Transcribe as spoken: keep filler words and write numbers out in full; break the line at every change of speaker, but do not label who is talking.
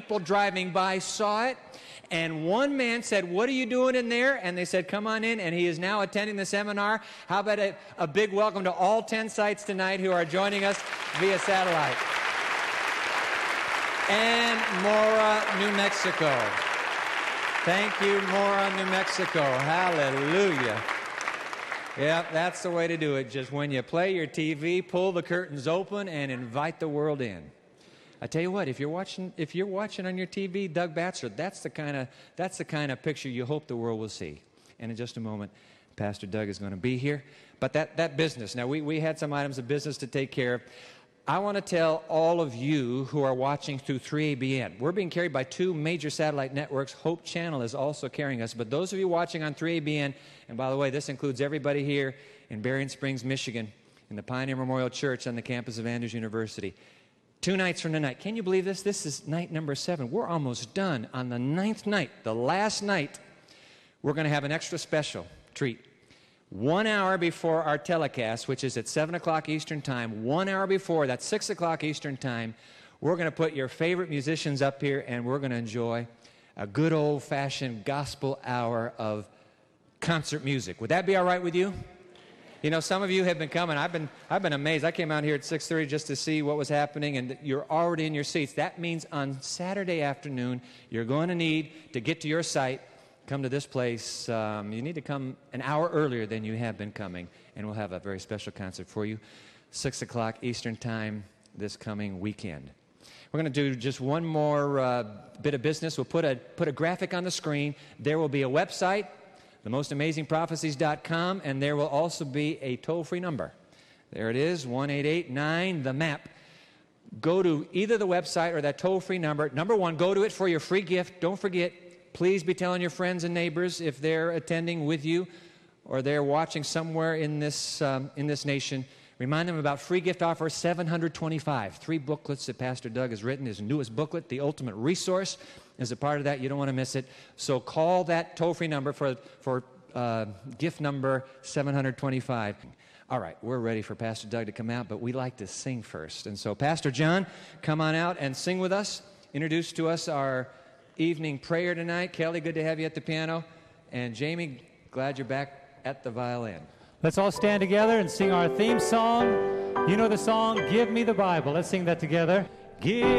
people driving by saw it. And one man said, "What are you doing in there?" And they said, "Come on in." And he is now attending the seminar. How about a, a big welcome to all ten sites tonight who are joining us via satellite. And Mora, New Mexico. Thank you, Mora, New Mexico. Hallelujah. Yeah, that's the way to do it. Just when you play your T V, pull the curtains open and invite the world in. I tell you what, if you're watching, if you're watching on your T V, Doug Batzer, that's the kind of that's the kind of picture you hope the world will see. And in just a moment, Pastor Doug is going to be here. But that that business. Now we we had some items of business to take care of. I want to tell all of you who are watching through three A B N. We're being carried by two major satellite networks. Hope Channel is also carrying us. But those of you watching on three A B N, and by the way, this includes everybody here in Berrien Springs, Michigan, in the Pioneer Memorial Church on the campus of Andrews University. Two nights from tonight. Can you believe this? This is night number seven. We're almost done. On the ninth night, the last night, we're going to have an extra special treat. One hour before our telecast, which is at seven o'clock Eastern Time, one hour before, that's six o'clock Eastern Time, we're going to put your favorite musicians up here, and we're going to enjoy a good old-fashioned gospel hour of concert music. Would that be all right with you? You know, some of you have been coming. I've been, I've been amazed. I came out here at six thirty just to see what was happening, and you're already in your seats. That means on Saturday afternoon, you're going to need to get to your site, come to this place. Um, you need to come an hour earlier than you have been coming, and we'll have a very special concert for you. six o'clock Eastern Time this coming weekend. We're going to do just one more uh, bit of business. We'll put a, put a graphic on the screen. There will be a website, the most amazing prophecies dot com, and there will also be a toll-free number. There it is, one eight eight nine, the map. Go to either the website or that toll-free number. Number one, go to it for your free gift. Don't forget, please be telling your friends and neighbors if they're attending with you or they're watching somewhere in this, um, in this nation. Remind them about free gift offer seven hundred twenty-five. Three booklets that Pastor Doug has written. His newest booklet, The Ultimate Resource, is a part of that. You don't want to miss it. So call that toll-free number for, for uh, gift number seven hundred twenty-five. All right, we're ready for Pastor Doug to come out, but we like to sing first. And so Pastor John, come on out and sing with us. Introduce to us our evening prayer tonight. Kelly, good to have you at the piano. And Jamie, glad you're back at the violin.
Let's all stand together and sing our theme song. You know the song, Give Me the Bible. Let's sing that together. Give